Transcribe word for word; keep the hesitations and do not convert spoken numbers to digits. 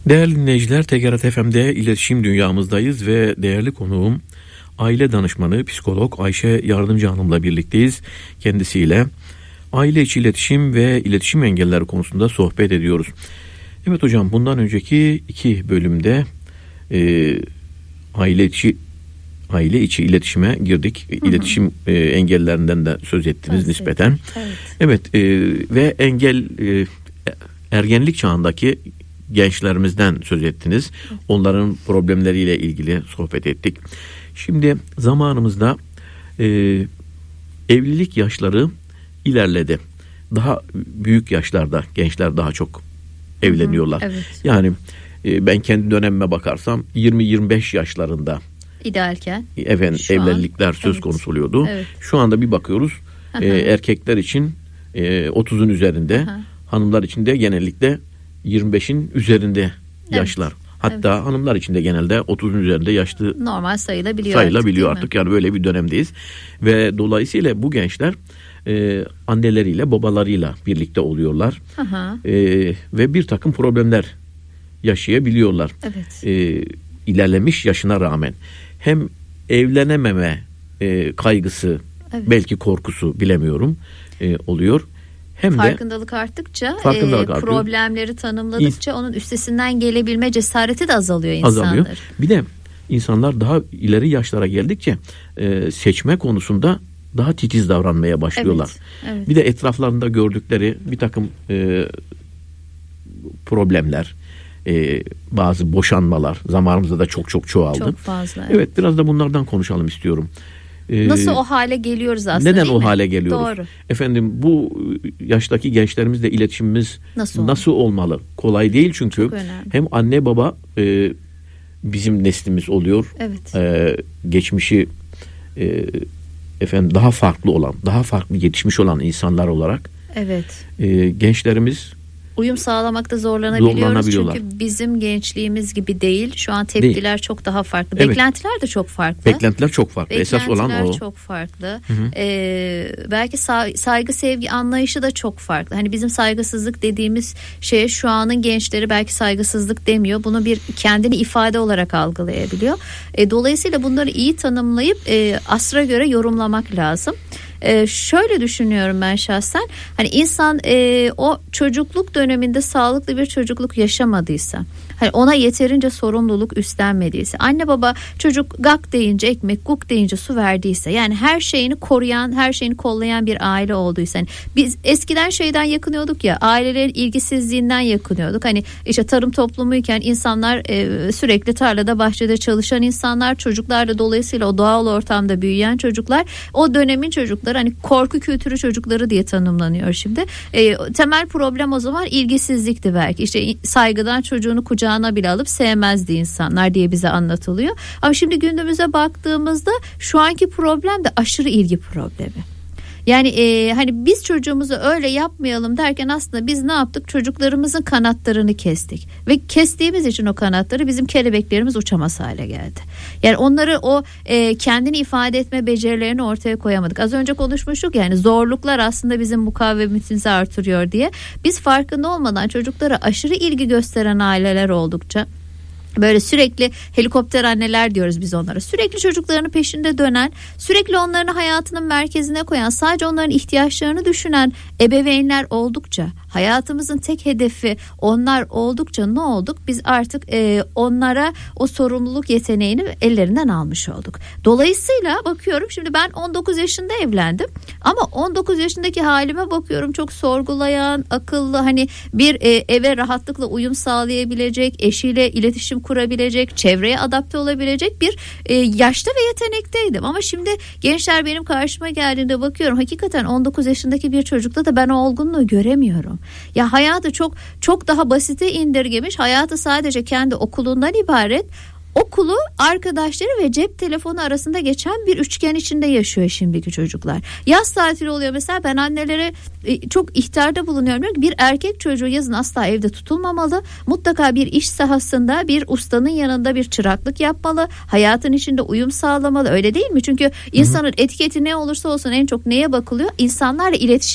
Değerli dinleyiciler, T G R T F M'de iletişim dünyamızdayız ve değerli konuğum aile danışmanı, psikolog Ayşe Yardımcı Hanım'la birlikteyiz. Kendisiyle aile içi iletişim ve iletişim engelleri konusunda sohbet ediyoruz. Evet hocam, bundan önceki iki bölümde e, aile içi aile içi iletişime girdik. Hı hı. İletişim e, engellerinden de söz ettiniz evet, nispeten. Evet, evet e, ve engel e, ergenlik çağındaki gençlerimizden söz ettiniz. Evet. Onların problemleriyle ilgili sohbet ettik. Şimdi zamanımızda e, evlilik yaşları ilerledi. Daha büyük yaşlarda gençler daha çok evleniyorlar. Hı hı, evet. Yani e, ben kendi dönemime bakarsam yirmi yirmi beş yaşlarında idealken efendim evlilikler an, söz evet. konusu oluyordu. Evet. Şu anda bir bakıyoruz e, erkekler için e, otuzun üzerinde, Aha. hanımlar için de genellikle yirmi beşin üzerinde evet. yaşlar. Hatta evet. hanımlar için de genelde otuzun üzerinde yaşlı normal sayılabiliyor. Sayılabiliyor artık, artık yani böyle bir dönemdeyiz. Ve dolayısıyla bu gençler e, anneleriyle, babalarıyla birlikte oluyorlar. E, ve bir takım problemler yaşayabiliyorlar. Evet. E, ilerlemiş yaşına rağmen hem evlenememe e, kaygısı, evet. belki korkusu, bilemiyorum, e, oluyor. Hem farkındalık de arttıkça, farkındalık e, problemleri tanımladıkça onun üstesinden gelebilme cesareti de azalıyor insanlar. Azalıyor. Bir de insanlar daha ileri yaşlara geldikçe e, seçme konusunda daha titiz davranmaya başlıyorlar. Evet, evet. Bir de etraflarında gördükleri bir takım e, problemler, e, bazı boşanmalar zamanımızda da çok çok çoğaldı. Çok fazla. Evet, evet biraz da bunlardan konuşalım istiyorum. Nasıl o hale geliyoruz aslında? Neden değil o mi? hale geliyoruz? Doğru. Efendim bu yaştaki gençlerimizle iletişimimiz nasıl, nasıl olmalı? Kolay değil çünkü hem anne baba e, bizim neslimiz oluyor. Evet. E, geçmişi e, efendim daha farklı olan, daha farklı yetişmiş olan insanlar olarak. Evet. E, gençlerimiz uyum sağlamakta zorlanabiliyoruz çünkü bizim gençliğimiz gibi değil. Şu an tepkiler değil. Çok daha farklı. Evet. Beklentiler de çok farklı. Beklentiler çok farklı. Beklentiler Esas olan o. çok farklı. Ee, belki saygı, sevgi anlayışı da çok farklı. Hani bizim saygısızlık dediğimiz şeye şu anın gençleri belki saygısızlık demiyor. Bunu bir kendini ifade olarak algılayabiliyor. E, dolayısıyla bunları iyi tanımlayıp e, asra göre yorumlamak lazım. Ee, şöyle düşünüyorum ben şahsen, hani insan e, o çocukluk döneminde sağlıklı bir çocukluk yaşamadıysa, hani ona yeterince sorumluluk üstlenmediyse, anne baba çocuk gak deyince ekmek, guk deyince su verdiyse, yani her şeyini koruyan, her şeyini kollayan bir aile olduysa, hani biz eskiden şeyden yakınıyorduk ya, ailelerin ilgisizliğinden yakınıyorduk. Hani işte tarım toplumuyken insanlar e, sürekli tarlada, bahçede çalışan insanlar, çocuklar da dolayısıyla o doğal ortamda büyüyen çocuklar, o dönemin çocukları hani korku kültürü çocukları diye tanımlanıyor şimdi. E, temel problem o zaman ilgisizlikti belki. İşte saygıdan çocuğunu kucağına bile alıp sevmezdi insanlar diye bize anlatılıyor. Ama şimdi gündemimize baktığımızda şu anki problem de aşırı ilgi problemi. Yani e, hani biz çocuğumuzu öyle yapmayalım derken aslında biz ne yaptık? Çocuklarımızın kanatlarını kestik. Ve kestiğimiz için o kanatları bizim kelebeklerimiz uçamaz hale geldi. Yani onları o e, kendini ifade etme becerilerini ortaya koyamadık. Az önce konuşmuştuk yani zorluklar aslında bizim mukavemetimizi artırıyor diye. Biz farkında olmadan çocuklara aşırı ilgi gösteren aileler oldukça, böyle sürekli helikopter anneler diyoruz biz onlara. Sürekli çocuklarının peşinde dönen, sürekli onların hayatının merkezine koyan, sadece onların ihtiyaçlarını düşünen ebeveynler oldukça, hayatımızın tek hedefi onlar oldukça ne olduk? Biz artık e, onlara o sorumluluk yeteneğini ellerinden almış olduk. Dolayısıyla bakıyorum şimdi ben on dokuz yaşında evlendim ama on dokuz yaşındaki halime bakıyorum, çok sorgulayan, akıllı, hani bir e, eve rahatlıkla uyum sağlayabilecek, eşiyle iletişim kurabilecek, çevreye adapte olabilecek bir e, yaşta ve yetenekteydim. Ama şimdi gençler benim karşıma geldiğinde bakıyorum, hakikaten on dokuz yaşındaki bir çocukta da ben o olgunluğu göremiyorum. Ya hayatı çok çok daha basite indirgemiş, hayatı sadece kendi okulundan ibaret. Okulu, arkadaşları ve cep telefonu arasında geçen bir üçgen içinde yaşıyor şimdiki çocuklar. Yaz tatili oluyor mesela, ben annelere çok ihtarda bulunuyorum. Bir erkek çocuğu yazın asla evde tutulmamalı. Mutlaka bir iş sahasında bir ustanın yanında bir çıraklık yapmalı. Hayatın içinde uyum sağlamalı, öyle değil mi? Çünkü insanın etiketi ne olursa olsun en çok neye bakılıyor? İnsanlarla iletişim